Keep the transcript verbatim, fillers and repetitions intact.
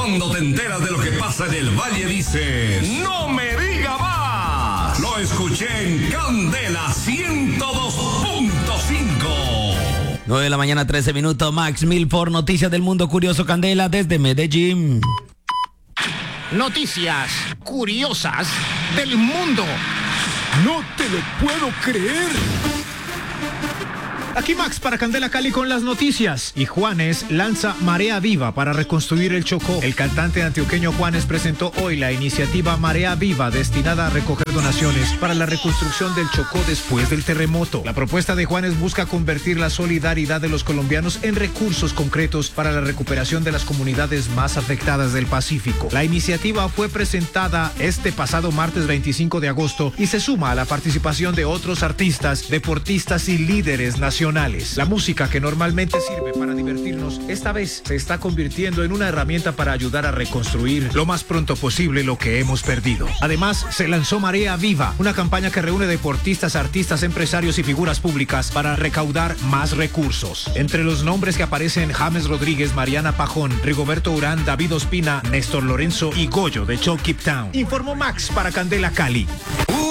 Cuando te enteras de lo que pasa en el Valle dices, ¡no me diga más! Lo escuché en Candela ciento dos punto cinco. nueve de la mañana, trece minutos. Max Milford, noticias del mundo curioso Candela desde Medellín. Noticias curiosas del mundo. No te lo puedo creer. Aquí Max para Candela Cali con las noticias. Y Juanes lanza Marea Viva para reconstruir el Chocó. El cantante antioqueño Juanes presentó hoy la iniciativa Marea Viva destinada a recoger donaciones para la reconstrucción del Chocó después del terremoto. La propuesta de Juanes busca convertir la solidaridad de los colombianos en recursos concretos para la recuperación de las comunidades más afectadas del Pacífico. La iniciativa fue presentada este pasado martes veinticinco de agosto y se suma a la participación de otros artistas, deportistas y líderes nacionales. La música que normalmente sirve para divertirnos, esta vez se está convirtiendo en una herramienta para ayudar a reconstruir lo más pronto posible lo que hemos perdido. Además, se lanzó Marea Viva, una campaña que reúne deportistas, artistas, empresarios y figuras públicas para recaudar más recursos. Entre los nombres que aparecen, James Rodríguez, Mariana Pajón, Rigoberto Urán, David Ospina, Néstor Lorenzo y Goyo de Show Keep Town. Informó Max para Candela Cali.